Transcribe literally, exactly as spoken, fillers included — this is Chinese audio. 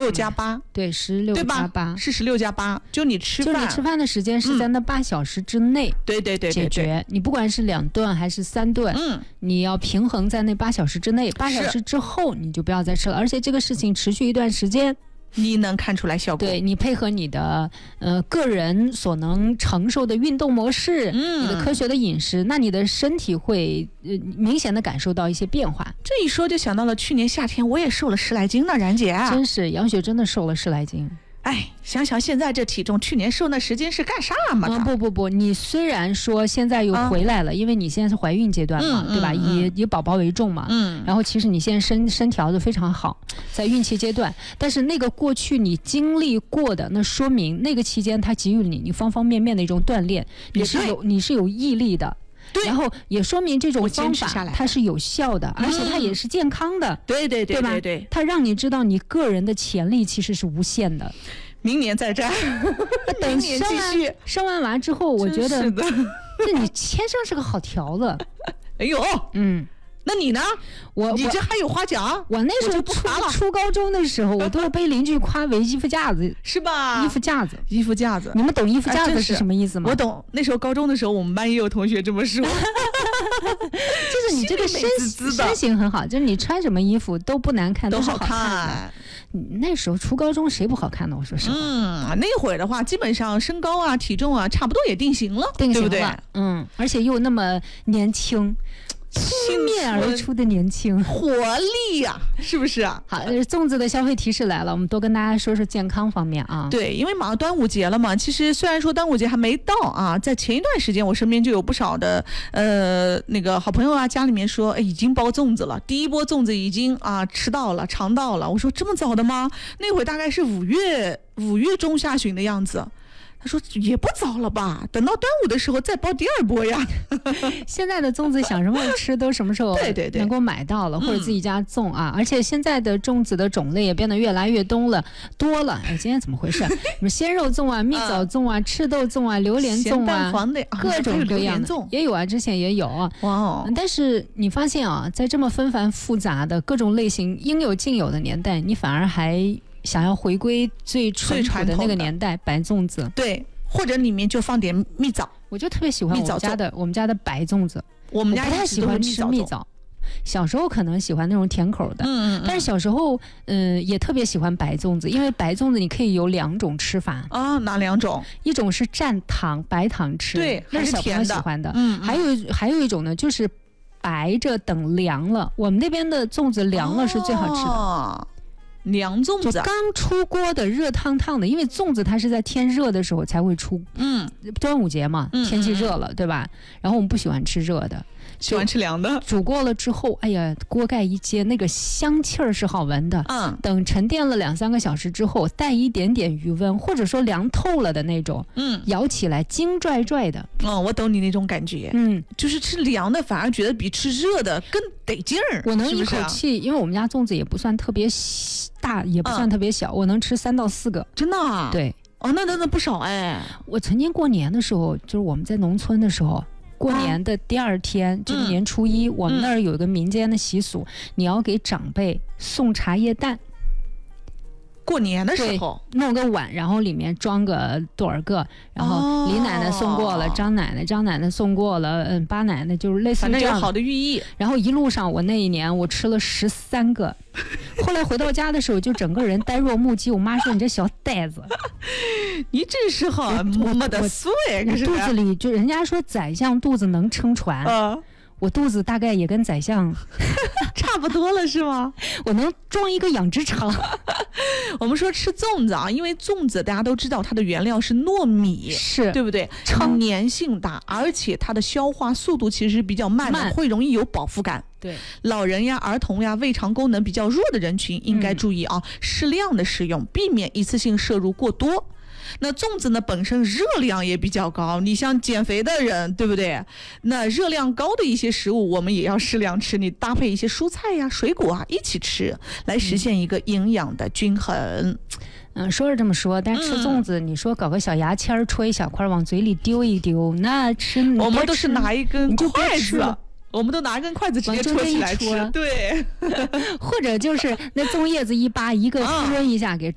六加八， 对，十六加八是十六加八，就你吃饭， 就你吃饭的时间是在那八小时之内， 对对对， 解决。你不管是两顿还是三顿， 嗯， 你要平衡在那八小时之内，八小时之后你就不要再吃了，而且这个事情持续一段时间。 你能看出来效果， 对，你配合你的呃个人所能承受的运动模式，嗯，你的科学的饮食，那你的身体会呃明显的感受到一些变化。 这一说就想到了去年夏天我也瘦了十来斤呢，冉姐， 真是杨雪真的瘦了十来斤。 哎，想想现在这体重，去年瘦那十斤是干啥嘛？ 嗯，不不不，你虽然说现在又回来了，啊、因为你现在是怀孕阶段嘛，嗯、对吧？嗯、以以宝宝为重嘛，嗯，然后其实你现在身身调的非常好，在孕期阶段，但是那个过去你经历过的，那说明那个期间它给予你你方方面面的一种锻炼，你是有你是有毅力的。 对， 然后也说明这种方法它是有效的，而且它也是健康的。 对对对， 对吧？ 对对， 它让你知道你个人的潜力其实是无限的。 明年再战， 等生完生完娃之后，我觉得这你天生是个好条子。 哎呦，嗯。那你呢？ 我你这还有花奖？ 我那时候初初高中的时候，我都要被邻居夸为衣服架子， 是吧？ 衣服架子， 衣服架子。 你们懂衣服架子是什么意思吗？ 我懂。那时候高中的时候，我们班也有同学这么说。 就是你这个身身形很好，就是你穿什么衣服都不难看， 都好看。那时候初高中谁不好看呢？我说实话。 嗯，那会儿的话，基本上身高啊、体重啊，差不多也定型了， 定型了， 对不对？ 嗯，而且又那么年轻。扑面而出的年轻活力呀、啊，是不是啊？ 好，粽子的消费提示来了，我们多跟大家说说健康方面啊。 对，因为马上端午节了嘛，其实虽然说端午节还没到啊，在前一段时间，我身边就有不少的呃那个好朋友啊，家里面说，哎，已经包粽子了，第一波粽子已经啊吃到了，尝到了。我说这么早的吗？那会大概是五月五月中下旬的样子。他说也不早了吧，等到端午的时候再包第二波呀。 现在的粽子想什么吃都什么时候对对对能够买到了，或者自己家种啊。而且现在的粽子的种类也变得越来越多了，多了。哎，今天怎么回事？什么鲜肉粽啊、蜜枣粽啊、赤豆粽啊、榴莲粽啊，各种各样的也有啊，之前也有啊。哇哦！但是你发现啊，在这么纷繁复杂的各种类型应有尽有的年代，你反而还想要回归最淳朴的那个年代，白粽子。 对，或者里面就放点蜜枣。 我就特别喜欢我们家的我们家的白粽子。 我们家不太喜欢吃蜜枣。小时候可能喜欢那种甜口的，嗯嗯嗯，但是小时候嗯、呃、也特别喜欢白粽子，因为白粽子你可以有两种吃法啊，哪两种？ 一种是蘸糖白糖吃， 对， 那是小朋友喜欢的。 嗯， 还有还有一种呢，就是白着等凉了。我们那边的粽子凉了是最好吃的。 哦，凉粽子就刚出锅的热烫烫的，因为粽子它是在天热的时候才会出，嗯，端午节嘛，嗯、天气热了，对吧？然后我们不喜欢吃热的， 喜欢吃凉的。 煮过了之后，哎呀，锅盖一揭，那个香气儿是好闻的。嗯，等沉淀了两三个小时之后，带一点点余温，或者说凉透了的那种，嗯，咬起来筋拽拽的。 哦，我懂你那种感觉。嗯，就是吃凉的反而觉得比吃热的更得劲儿。 我能一口气，是是啊、因为我们家粽子也不算特别大，也不算特别小，嗯、我能吃三到四个。 真的啊？ 对。 哦，那那那不少哎。 我曾经过年的时候，就是我们在农村的时候。过年的第二天，嗯、就是年初一，我们那儿有一个民间的习俗，嗯、你要给长辈送茶叶蛋。 过年的时候， 弄个碗，然后里面装个多少个，然后李奶奶送过了，哦、张奶奶、张奶奶送过了，嗯，八奶奶就是类似于这样，反正有好的寓意。 然后一路上，我那一年我吃了十三个，后来回到家的时候，就整个人呆若木鸡。我妈说：“你这小呆子， 你真是好磨磨的碎。” 肚子里就人家说宰相肚子能撑船。嗯，我肚子大概也跟宰相差不多了，是吗？ 我能装一个养殖场。 我们说吃粽子啊，因为粽子大家都知道它的原料是糯米， 是对不对？成粘性大，而且它的消化速度其实是比较慢的，慢会容易有饱腹感。 对， 老人呀、儿童呀、胃肠功能比较弱的人群应该注意啊，嗯、适量的食用，避免一次性摄入过多。那粽子呢本身热量也比较高，你像减肥的人，对不对？那热量高的一些食物我们也要适量吃，你搭配一些蔬菜呀、水果啊一起吃，来实现一个营养的均衡。 嗯，说是这么说，但是吃粽子，嗯、你说搞个小牙签儿戳一小块往嘴里丢一丢，那吃我们都是拿一根筷子。我们都拿根筷子直接戳起来吃，对， 或者就是那粽叶子一扒，一个滋润一下给